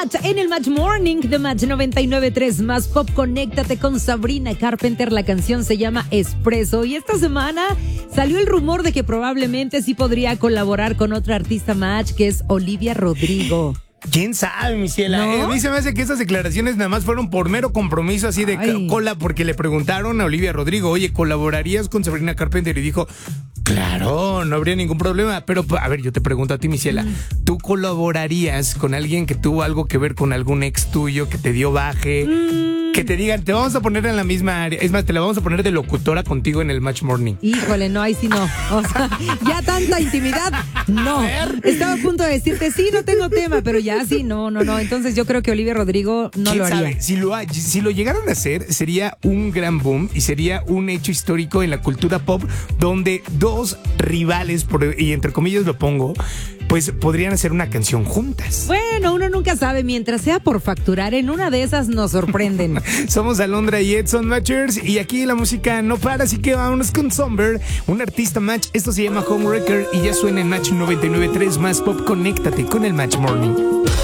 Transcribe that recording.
Match en el Match Morning de Match 99.3 Más Pop. Conéctate con Sabrina Carpenter. La canción se llama Espresso. Y esta semana salió el rumor de que probablemente sí podría colaborar con otra artista Match, que es Olivia Rodrigo. ¿Quién sabe, mi ciela? ¿No? A mí se me hace que esas declaraciones nada más fueron por mero compromiso así de cola, porque le preguntaron a Olivia Rodrigo, oye, ¿colaborarías con Sabrina Carpenter? Y dijo, claro, no habría ningún problema. Pero, a ver, yo te pregunto a ti, mi ciela, ¿tú colaborarías con alguien que tuvo algo que ver con algún ex tuyo, que te dio baje? Que te digan, te vamos a poner en la misma área. Es más, te la vamos a poner de locutora contigo en el Match Morning. Híjole, no, ahí sí no. O sea, ya tanta intimidad, no. Estaba a punto de decirte, sí, no tengo tema, pero ya sí, no. Entonces yo creo que Olivia Rodrigo no lo haría. Sabe? Si lo llegaron a hacer, sería un gran boom y sería un hecho histórico en la cultura pop donde dos rivales, y entre comillas lo pongo, pues podrían hacer una canción juntas. Bueno, uno nunca sabe, mientras sea por facturar, en una de esas nos sorprenden. Somos Alondra y Edson Matchers y aquí la música no para, así que vámonos con Somber, un artista Match. Esto se llama Homewrecker y ya suena en Match 99.3 Más Pop. Conéctate con el Match Morning.